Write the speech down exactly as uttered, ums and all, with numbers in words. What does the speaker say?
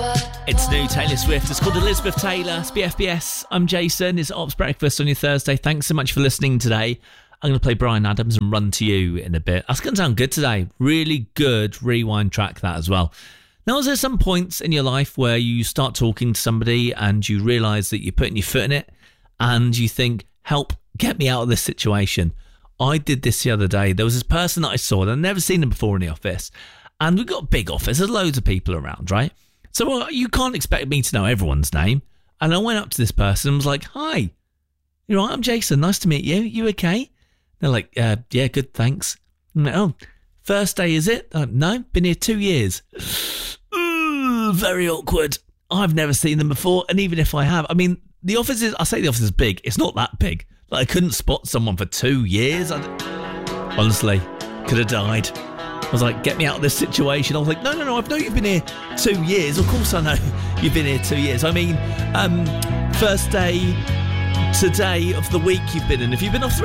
It's new Taylor Swift. It's called Elizabeth Taylor. It's B F B S. I'm Jason. It's Ops Breakfast on your Thursday. Thanks so much for listening today. I'm going to play Bryan Adams and Run to You in a bit. That's going to sound good today. Really good rewind track, that as well. Now, is there some points in your life where you start talking to somebody and you realise that you're putting your foot in it and you think, help, get me out of this situation? I did this the other day. There was this person that I saw, and I'd never seen them before in the office. And we've got a big office. There's loads of people around, right? So well, you can't expect me to know everyone's name. And I went up to this person and was like, hi, you all right? I'm Jason. Nice to meet you. You okay? They're like, uh, yeah, good, thanks. I'm like, oh, first day, is it? Uh, no, been here two years. Ooh, very awkward. I've never seen them before. And even if I have, I mean, the office is, I say the office is big. It's not that big. Like, I couldn't spot someone for two years. I, honestly, could have died. I was like, get me out of this situation. I was like, no, no, no, I've known you've been here two years. Of course I know you've been here two years. I mean, um, first day today of the week you've been in. If you've been off